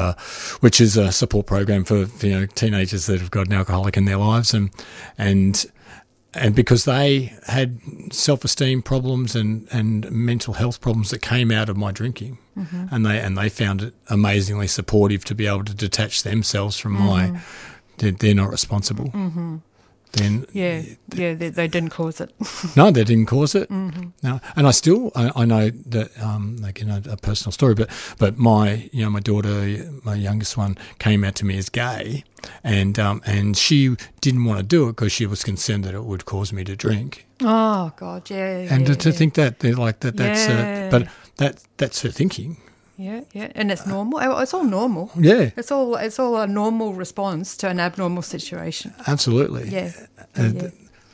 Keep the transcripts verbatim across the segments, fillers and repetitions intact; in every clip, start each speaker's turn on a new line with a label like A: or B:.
A: uh, which is a support program for, you know, teenagers that have got an alcoholic in their lives, and and and because they had self-esteem problems and, and mental health problems that came out of my drinking, mm-hmm. and they and they found it amazingly supportive to be able to detach themselves from mm-hmm. my. They're, they're not responsible.
B: Mm-hmm.
A: Then
B: yeah, yeah, they, they didn't cause it.
A: No, they didn't cause it.
B: Mm-hmm.
A: No, and I still I, I know that um, like you know a personal story, but but my you know my daughter, my youngest one, came out to me as gay, and um, and she didn't want to do it because she was concerned that it would cause me to drink.
B: Oh God, yeah.
A: And
B: yeah,
A: to, to
B: yeah.
A: think that they're like that, that's
B: yeah.
A: uh, but that that's her thinking.
B: Yeah, yeah, and it's normal. It's all normal.
A: Yeah,
B: it's all it's all a normal response to an abnormal situation.
A: Absolutely.
B: Yeah.
A: Uh,
B: yeah.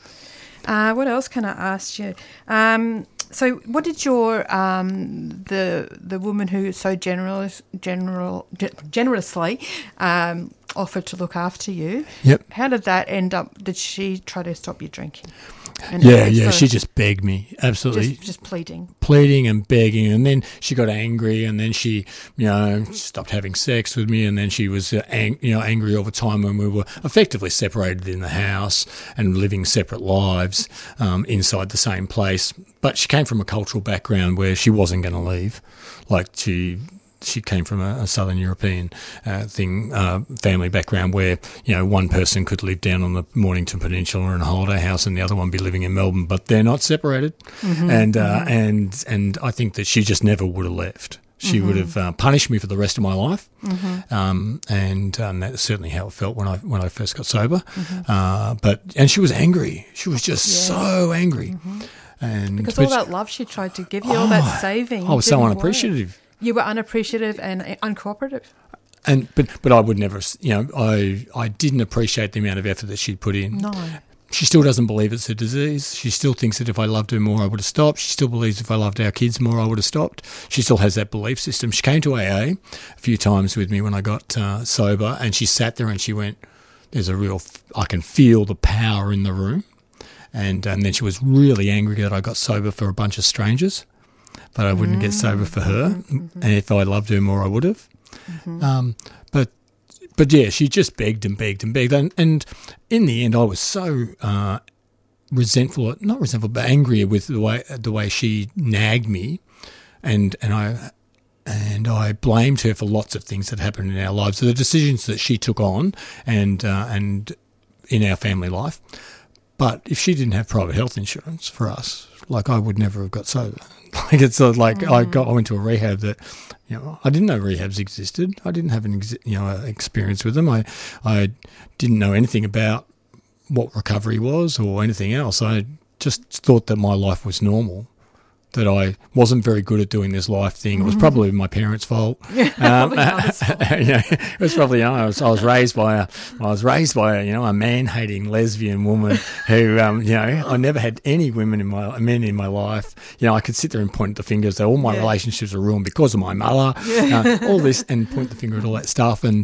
B: Uh, what else can I ask you? Um, so, what did your um, the the woman who so generous, general generously um, offered to look after you?
A: Yep.
B: How did that end up? Did she try to stop you drinking? And
A: yeah, yeah. She just begged me, absolutely,
B: just, just pleading,
A: pleading and begging, and then she got angry, and then she, you know, stopped having sex with me, and then she was, uh, ang- you know, angry all the time when we were effectively separated in the house and living separate lives um, inside the same place. But she came from a cultural background where she wasn't going to leave, like she. She came from a, a Southern European uh, thing, uh, family background where, you know, one person could live down on the Mornington Peninsula in a holiday house and the other one be living in Melbourne, but they're not separated. Mm-hmm, and, uh, mm-hmm. and and I think that she just never would have left. She mm-hmm. would have uh, punished me for the rest of my life, mm-hmm. um, and um, that's certainly how it felt when I when I first got sober. Mm-hmm. Uh, but and she was angry. She was just yeah. so angry. Mm-hmm. And
B: because all that love she tried to give you, oh, all that saving,
A: I was so unappreciative.
B: Work. You were unappreciative and uncooperative.
A: And but but I would never, you know, I I didn't appreciate the amount of effort that she'd put in.
B: No.
A: She still doesn't believe it's a disease. She still thinks that if I loved her more, I would have stopped. She still believes if I loved our kids more, I would have stopped. She still has that belief system. She came to A A a few times with me when I got uh, sober, and she sat there and she went, "There's a real, I can feel the power in the room." And, and then she was really angry that I got sober for a bunch of strangers. But I wouldn't mm-hmm. get sober for her, mm-hmm. and if I loved her more, I would have. Mm-hmm. Um, but, but yeah, she just begged and begged and begged, and, and in the end, I was so uh, resentful, not resentful, but angry with the way the way she nagged me, and and I and I blamed her for lots of things that happened in our lives, the decisions that she took on, and uh, and in our family life. But if she didn't have private health insurance for us, like I would never have got sober. Like it's uh, like mm. I got I went to a rehab that, you know, I didn't know rehabs existed. I didn't have an ex- you know experience with them. I I didn't know anything about what recovery was or anything else. I just thought that my life was normal, that I wasn't very good at doing this life thing. It was probably my parents' fault. Um, yeah, it was probably, you know, I was, I was raised by a, I was raised by a, you know, a man-hating lesbian woman who, um, you know, I never had any women in my men in my life. You know, I could sit there and point the fingers that all my yeah. relationships are ruined because of my mother. Yeah. Uh, all this, and point the finger at all that stuff, and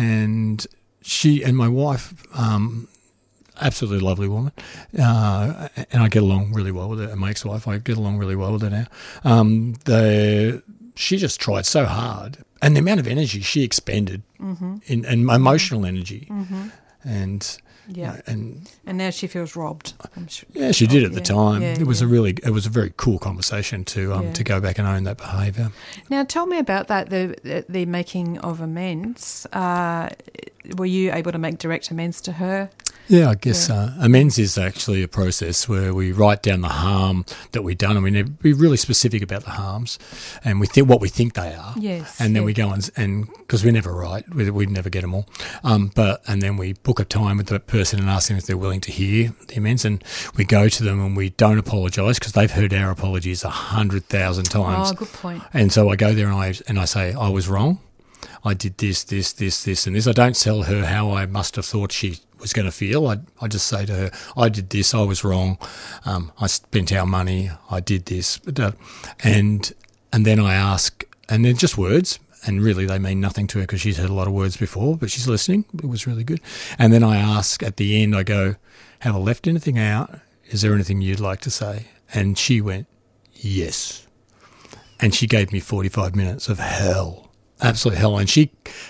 A: and she and my wife. Um, Absolutely lovely woman, uh, and I get along really well with her. And my ex-wife, I get along really well with her now. Um, the she just tried so hard, and the amount of energy she expended, mm-hmm. in and emotional energy, mm-hmm. and
B: yeah,
A: you know, and
B: and now she feels robbed. I'm sure.
A: Yeah, she did at the yeah. time.
B: Yeah,
A: it was
B: yeah.
A: a really, it was a very cool conversation to um,
B: yeah.
A: to go back and own that behaviour.
B: Now, tell me about that. The the, the making of amends. Uh, were you able to make direct amends to her?
A: Yeah, I guess
B: yeah.
A: Uh, amends is actually a process where we write down the harm that we've done, and we be really specific about the harms, and we think what we think they are.
B: Yes,
A: and then
B: yeah.
A: we go and and because we're never right, we we never get them all. Um, but and then we book a time with the person and ask them if they're willing to hear the amends, and we go to them and we don't apologise because they've heard our apologies a hundred thousand times.
B: Oh, good point.
A: And so I go there and I and I say I was wrong. I did this, this, this, this, and this. I don't tell her how I must have thought she was going to feel. I I just say to her, I did this, I was wrong. Um, I spent our money, I did this. And and then I ask, and they're just words, and really they mean nothing to her because she's heard a lot of words before, but she's listening. It was really good. And then I ask at the end, I go, have I left anything out? Is there anything you'd like to say? And she went, yes. And she gave me forty-five minutes of hell. Absolute hell. And she